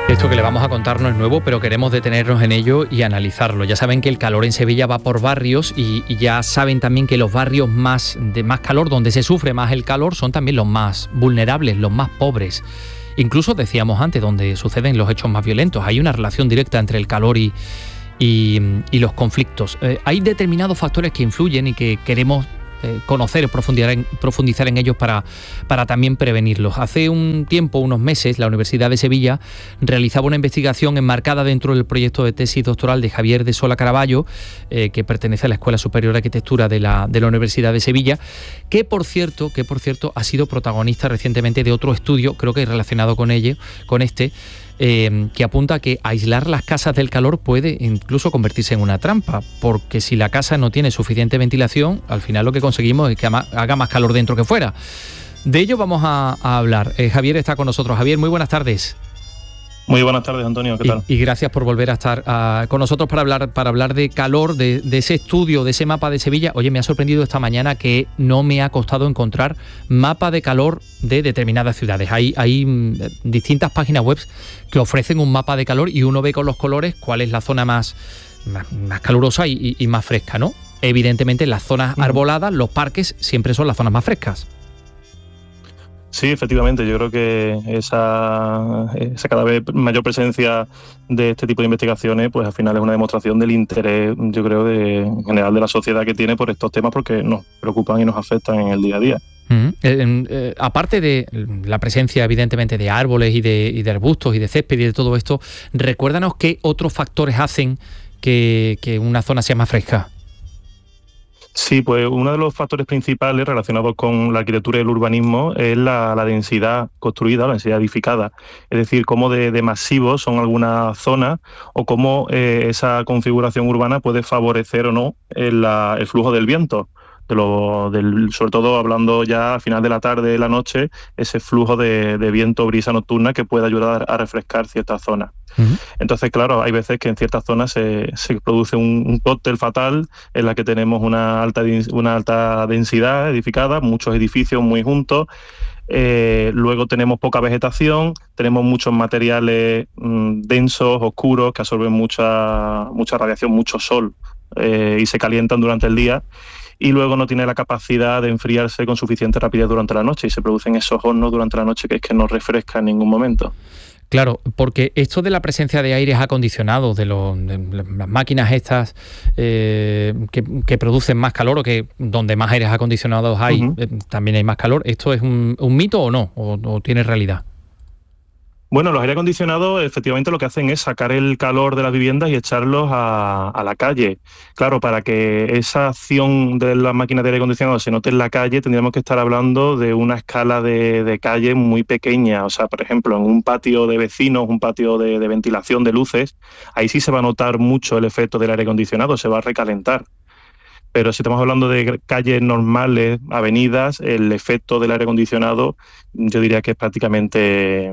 Esto que le vamos a contar no es nuevo, pero queremos detenernos en ello y analizarlo. Ya saben que el calor en Sevilla va por barrios y ya saben también que los barrios de más calor, donde se sufre más el calor, son también los más vulnerables, los más pobres. Incluso decíamos antes, donde suceden los hechos más violentos. Hay una relación directa entre el calor y los conflictos. Hay determinados factores que influyen y que queremos conocer, profundizar en ellos para también prevenirlos. Hace un tiempo, unos meses, la Universidad de Sevilla realizaba una investigación enmarcada dentro del proyecto de tesis doctoral de Javier de Sola Caraballo, que pertenece a la Escuela Superior de Arquitectura de la Universidad de Sevilla, que por cierto ha sido protagonista recientemente de otro estudio, creo que relacionado con este, que apunta a que aislar las casas del calor puede incluso convertirse en una trampa, porque si la casa no tiene suficiente ventilación, al final lo que conseguimos es que haga más calor dentro que fuera. De ello vamos a hablar. Javier está con nosotros. Javier, muy buenas tardes. Muy buenas tardes, Antonio, ¿qué tal? Y gracias por volver a estar con nosotros para hablar de calor, de ese estudio, de ese mapa de Sevilla. Oye, me ha sorprendido esta mañana que no me ha costado encontrar mapa de calor de determinadas ciudades. Hay distintas páginas web que ofrecen un mapa de calor y uno ve con los colores cuál es la zona más calurosa y más fresca, ¿no? Evidentemente, las zonas arboladas, los parques, siempre son las zonas más frescas. Sí, efectivamente, yo creo que esa cada vez mayor presencia de este tipo de investigaciones, pues al final es una demostración del interés, yo creo, en general de la sociedad que tiene por estos temas, porque nos preocupan y nos afectan en el día a día. Aparte de la presencia, evidentemente, de árboles y de arbustos y de césped y de todo esto, recuérdanos qué otros factores hacen que una zona sea más fresca. Sí, pues uno de los factores principales relacionados con la arquitectura y el urbanismo es la densidad construida, la densidad edificada. Es decir, cómo de masivos son algunas zonas o cómo esa configuración urbana puede favorecer o no el flujo del viento. Sobre todo hablando ya al final de la tarde, de la noche, ese flujo de viento, brisa nocturna que puede ayudar a refrescar ciertas zonas. Uh-huh. Entonces, claro, hay veces que en ciertas zonas se produce un cóctel fatal en la que tenemos una alta densidad edificada, muchos edificios muy juntos. Luego tenemos poca vegetación, tenemos muchos materiales densos, oscuros, que absorben mucha radiación, mucho sol y se calientan durante el día. Y luego no tiene la capacidad de enfriarse con suficiente rapidez durante la noche y se producen esos hornos durante la noche que es que no refresca en ningún momento. Claro, porque esto de la presencia de aires acondicionados, de las máquinas estas que producen más calor o que donde más aires acondicionados hay, uh-huh, también hay más calor, ¿esto es un mito o no? ¿O tiene realidad? Bueno, los aire acondicionados efectivamente lo que hacen es sacar el calor de las viviendas y echarlos a la calle. Claro, para que esa acción de las máquinas de aire acondicionado se note en la calle, tendríamos que estar hablando de una escala de calle muy pequeña. O sea, por ejemplo, en un patio de vecinos, un patio de ventilación de luces, ahí sí se va a notar mucho el efecto del aire acondicionado, se va a recalentar. Pero si estamos hablando de calles normales, avenidas, el efecto del aire acondicionado yo diría que es prácticamente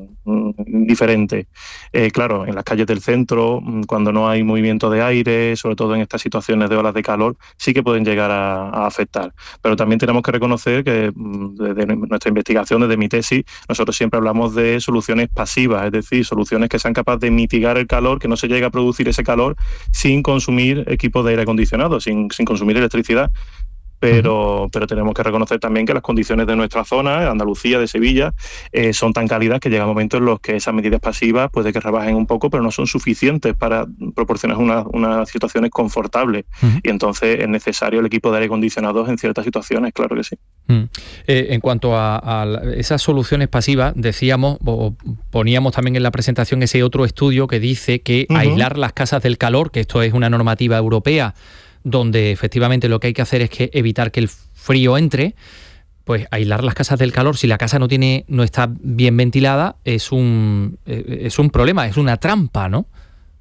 diferente. Claro, en las calles del centro, cuando no hay movimiento de aire, sobre todo en estas situaciones de olas de calor, sí que pueden llegar a afectar. Pero también tenemos que reconocer que desde nuestra investigación, desde mi tesis, nosotros siempre hablamos de soluciones pasivas, es decir, soluciones que sean capaces de mitigar el calor, que no se llegue a producir ese calor sin consumir equipos de aire acondicionado, sin consumir electricidad. Pero tenemos que reconocer también que las condiciones de nuestra zona, de Andalucía, de Sevilla, son tan cálidas que llega momentos en los que esas medidas pasivas puede que rebajen un poco, pero no son suficientes para proporcionar unas situaciones confortables. Uh-huh. Y entonces es necesario el equipo de aire acondicionado en ciertas situaciones, claro que sí. En cuanto a esas soluciones pasivas, decíamos, o poníamos también en la presentación ese otro estudio que dice que uh-huh, aislar las casas del calor, que esto es una normativa europea, donde efectivamente lo que hay que hacer es que evitar que el frío entre, pues aislar las casas del calor, si la casa no está bien ventilada, es un problema, es una trampa, ¿no?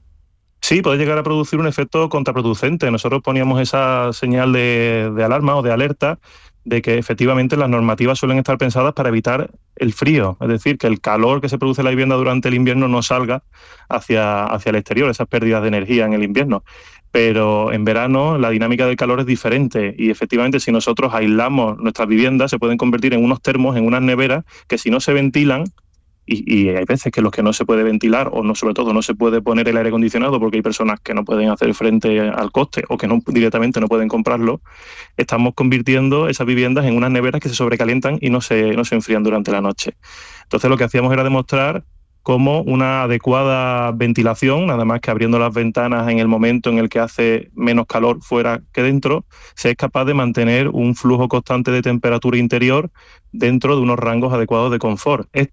Sí, puede llegar a producir un efecto contraproducente. Nosotros poníamos esa señal de alarma o de alerta de que efectivamente las normativas suelen estar pensadas para evitar el frío, es decir, que el calor que se produce en la vivienda durante el invierno no salga hacia el exterior, esas pérdidas de energía en el invierno. Pero en verano la dinámica del calor es diferente y efectivamente si nosotros aislamos nuestras viviendas se pueden convertir en unos termos, en unas neveras que si no se ventilan y hay veces que los que no se puede ventilar o no, sobre todo no se puede poner el aire acondicionado porque hay personas que no pueden hacer frente al coste o que no directamente no pueden comprarlo, estamos convirtiendo esas viviendas en unas neveras que se sobrecalientan y no se enfrían durante la noche. Entonces lo que hacíamos era demostrar cómo una adecuada ventilación, nada más que abriendo las ventanas en el momento en el que hace menos calor fuera que dentro, se es capaz de mantener un flujo constante de temperatura interior dentro de unos rangos adecuados de confort.